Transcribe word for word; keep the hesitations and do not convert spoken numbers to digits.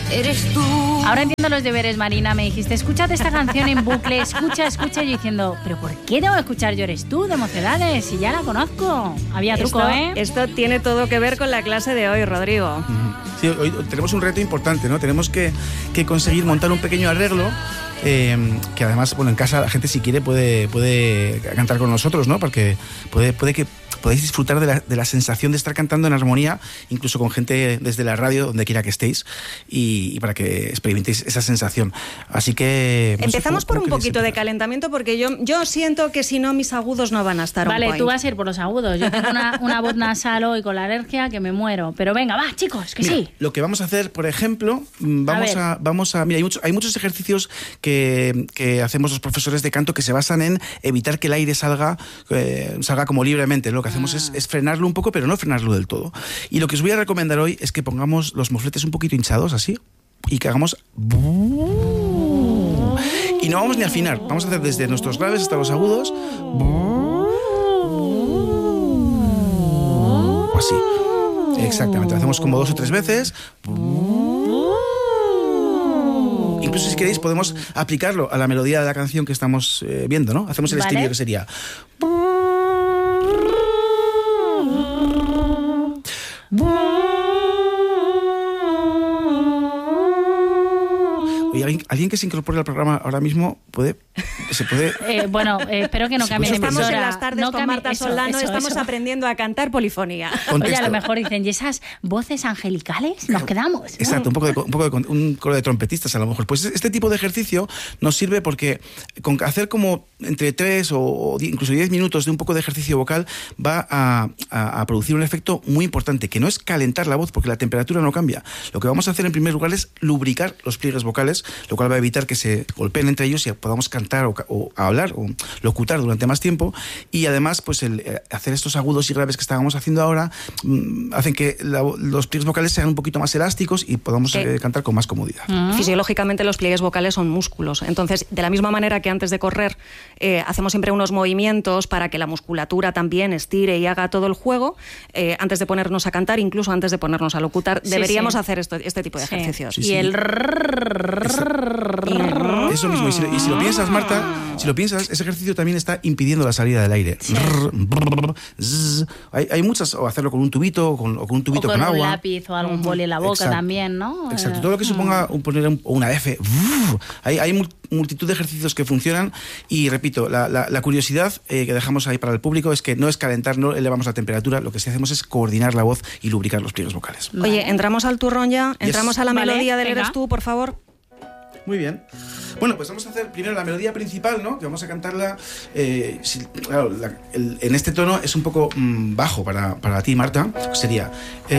eres tú. Ahora entiendo los deberes, Marina. Me dijiste, escúchate esta canción en bucle, escucha, escucha. Y yo diciendo, ¿pero por qué tengo que escuchar Yo eres tú de Mocedades? Si ya la conozco. Había truco, esto, ¿eh? Esto tiene todo que ver con la clase de hoy, Rodrigo. Sí, hoy tenemos un reto importante, ¿no? Tenemos que, que conseguir montar un pequeño arreglo. Eh, que además, bueno, en casa la gente si quiere puede, puede cantar con nosotros, ¿no? Porque puede, puede que podáis disfrutar de la, de la sensación de estar cantando en armonía, incluso con gente desde la radio, donde quiera que estéis, y, y para que experimentéis esa sensación. Así que... No Empezamos sé, ¿cómo, por cómo un poquito de calentamiento, porque yo, yo siento que si no mis agudos no van a estar Vale, on point. tú vas a ir por los agudos. Yo tengo una, una voz nasal hoy con la alergia que me muero. Pero venga, va, chicos, que Mira, sí. Lo que vamos a hacer, por ejemplo, vamos a, a, vamos a mira, hay, mucho, hay muchos ejercicios que, que hacemos los profesores de canto que se basan en evitar que el aire salga, eh, salga como libremente. Lo que hacemos ah. es, es frenarlo un poco, pero no frenarlo del todo. Y lo que os voy a recomendar hoy es que pongamos los mofletes un poquito hinchados, así, y que hagamos... Y no vamos ni a afinar, vamos a hacer desde nuestros graves hasta los agudos. Así. Exactamente, lo hacemos como dos o tres veces. Incluso si queréis podemos aplicarlo a la melodía de la canción que estamos eh, viendo, ¿no? Hacemos el ¿Vale? estribillo que sería... Oye, ¿alguien, alguien que se incorpore al programa ahora mismo puede... se puede... Eh, bueno, eh, espero que no cambie de Estamos emisora. en las tardes no con cambie, Marta eso, Solano, eso, estamos eso. aprendiendo a cantar polifonía. Contexto. Oye, a lo mejor dicen, ¿y esas voces angelicales? Nos quedamos. Exacto, un poco, de, un poco de un coro de trompetistas a lo mejor. Pues este tipo de ejercicio nos sirve porque con hacer como entre tres o incluso diez minutos de un poco de ejercicio vocal va a, a, a producir un efecto muy importante, que no es calentar la voz porque la temperatura no cambia. Lo que vamos a hacer en primer lugar es lubricar los pliegues vocales, lo cual va a evitar que se golpeen entre ellos y podamos cantar o, o hablar o locutar durante más tiempo. Y además, pues el eh, hacer estos agudos y graves que estábamos haciendo ahora mmm, hacen que la, los pliegues vocales sean un poquito más elásticos y podamos eh, cantar con más comodidad. Uh-huh. Fisiológicamente los pliegues vocales son músculos. Entonces, de la misma manera que antes de correr eh, hacemos siempre unos movimientos para que la musculatura también estire y haga todo el juego, eh, antes de ponernos a cantar, incluso antes de ponernos a locutar, sí, deberíamos sí. hacer esto, este tipo de sí. ejercicios. Sí, y sí. el... Eso mismo. Y si, y si lo piensas, Marta, si lo piensas, ese ejercicio también está impidiendo la salida del aire. Sí. Hay, hay muchas, o hacerlo con un tubito, o con, o con un tubito o con, con un agua. lápiz o algún boli en la boca. Exacto. También, ¿no? Exacto. Todo lo que suponga un, poner un, una F. Hay, hay multitud de ejercicios que funcionan y, repito, la, la, la curiosidad eh, que dejamos ahí para el público es que no es calentar, no elevamos la temperatura, lo que sí hacemos es coordinar la voz y lubricar los pliegues vocales. Vale. Oye, ¿entramos al turrón ya? ¿Entramos yes. a la vale, melodía del Eres tú, por favor? Muy bien. Bueno, pues vamos a hacer primero la melodía principal, ¿no? Que vamos a cantarla... Eh, si, claro, la, el, en este tono es un poco mmm, bajo para, para ti, Marta. Sería... Eh,